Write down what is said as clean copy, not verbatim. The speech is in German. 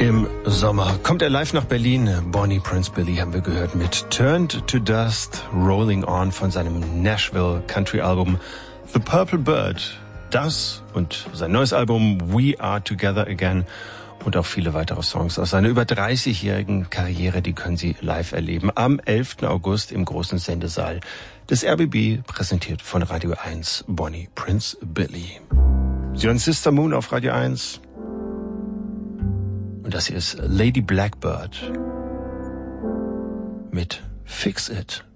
Im Sommer kommt er live nach Berlin. Bonnie Prince Billy haben wir gehört mit Turned to Dust, Rolling On von seinem Nashville Country Album The Purple Bird. Das und sein neues Album We Are Together Again und auch viele weitere Songs aus seiner über 30-jährigen Karriere, die können Sie live erleben. Am 11. August im großen Sendesaal des RBB, präsentiert von Radio 1, Bonnie Prince Billy. Sie hören Sister Moon auf Radio 1. Und das hier ist Lady Blackbird mit Fix It.